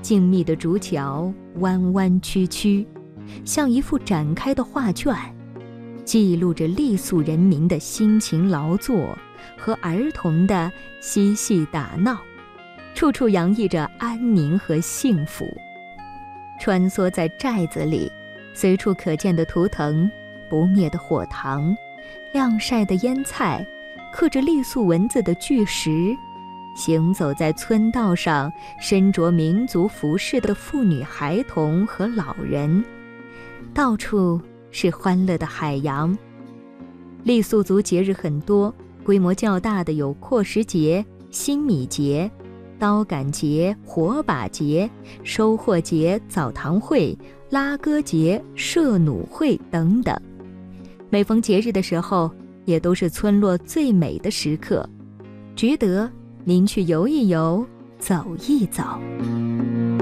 静谧的竹桥弯弯曲曲，像一幅展开的画卷，记录着傈僳人民的辛勤劳作和儿童的嬉戏打闹，处处洋溢着安宁和幸福。穿梭在寨子里，随处可见的图腾，不灭的火塘，晾晒的腌菜，刻着傈僳文字的巨石，行走在村道上身着民族服饰的妇女孩童和老人，到处是欢乐的海洋。傈僳族节日很多，规模较大的有阔时节、新米节、刀杆节、火把节、收获节、澡堂会、拉歌节、射弩会等等。每逢节日的时候，也都是村落最美的时刻，值得您去游一游，走一走。